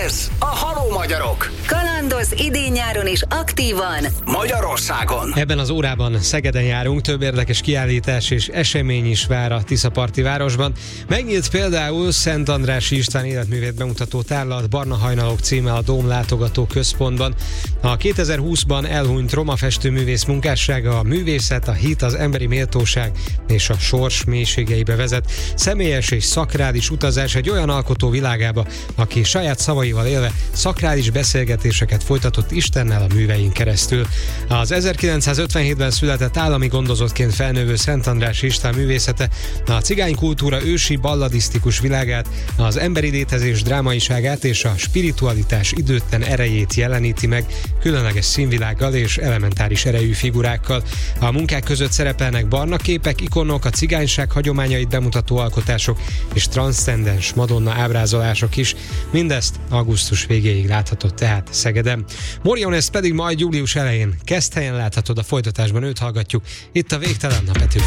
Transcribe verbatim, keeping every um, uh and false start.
Ez a Halló Magyarok. Kalandoz idén-nyáron is aktívan Magyarországon. Ebben az órában Szegeden járunk, több érdekes kiállítás és esemény is vár a Tiszaparti városban. Megnyílt például Szent Andrássy István életművét bemutató tárlat Barna hajnalok címmel a Dóm látogató központban. A kétezer-húszban elhunyt roma festőművész munkássága a művészet, a hit, az emberi méltóság és a sors mélységeibe vezet. Személyes és szakrális utazás egy olyan alkotó világába, aki saját szavaival élve szakrális beszélgetéseket folytatott Istennel a művein keresztül. Az ezerkilencszázötvenhétben született állami gondozottként felnövő Szent Andrássy István művészete a cigány kultúra ősi balladisztikus világát, az emberi létezés drámaiságát és a spiritualitás időtlen erejét jeleníti meg különleges színvilággal és elementáris erejű figurákkal. A munkák között szerepelnek barna képek, ikonok, a cigányság hagyományait bemutató alkotások és transzcendens Madonna ábrázolások is. Mindezt augusztus végéig láthatod tehát Szegeden. Morionest pedig majd július elején Keszthelyen láthatod, a folytatásban őt hallgatjuk. Itt a Végtelen Napető.